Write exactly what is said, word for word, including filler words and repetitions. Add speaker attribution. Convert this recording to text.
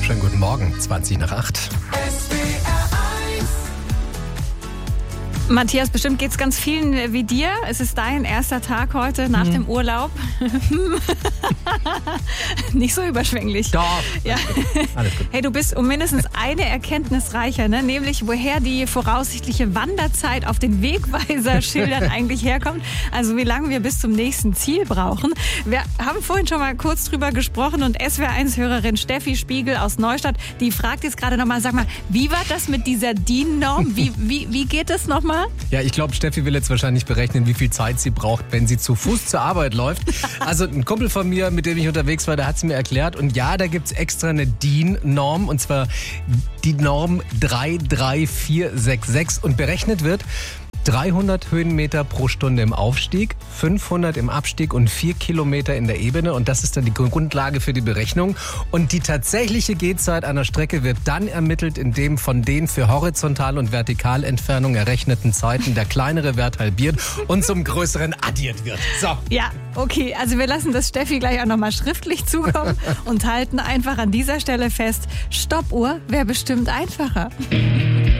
Speaker 1: Schönen guten Morgen, zwanzig nach acht.
Speaker 2: Matthias, bestimmt geht es ganz vielen wie dir. Es ist dein erster Tag heute nach hm. dem Urlaub. Nicht so überschwänglich.
Speaker 1: Doch.
Speaker 2: Ja.
Speaker 1: Alles gut.
Speaker 2: Hey, du bist um mindestens eine Erkenntnis reicher, ne? Nämlich woher die voraussichtliche Wanderzeit auf den Wegweiser-Schildern eigentlich herkommt. Also wie lange wir bis zum nächsten Ziel brauchen. Wir haben vorhin schon mal kurz drüber gesprochen und S W R eins Hörerin Steffi Spiegel aus Neustadt, die fragt jetzt gerade nochmal, sag mal, wie war das mit dieser D I N-Norm? Wie, wie, wie geht das nochmal?
Speaker 1: Ja, ich glaube, Steffi will jetzt wahrscheinlich berechnen, wie viel Zeit sie braucht, wenn sie zu Fuß zur Arbeit läuft. Also ein Kumpel von mir, mit dem ich unterwegs war, der hat es mir erklärt. Und ja, da gibt es extra eine D I N-Norm, und zwar die Norm drei drei vier sechs sechs. Und berechnet wird dreihundert Höhenmeter pro Stunde im Aufstieg, fünfhundert im Abstieg und vier Kilometer in der Ebene. Und das ist dann die Grundlage für die Berechnung. Und die tatsächliche Gehzeit einer Strecke wird dann ermittelt, indem von den für Horizontal- und Vertikalentfernung errechneten Zeiten der kleinere Wert halbiert und zum größeren addiert wird. So.
Speaker 2: Ja, okay. Also wir lassen das Steffi gleich auch nochmal schriftlich zukommen und halten einfach an dieser Stelle fest, Stoppuhr wäre bestimmt einfacher.